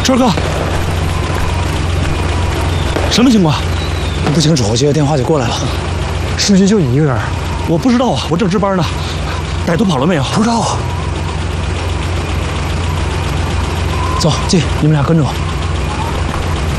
春哥，什么情况？ 不清楚，我接个电话就过来了。 是不是就你一个人？ 我不知道啊，我正值班呢。歹徒跑了没有？ 不知道啊。 走，进，你们俩跟着我。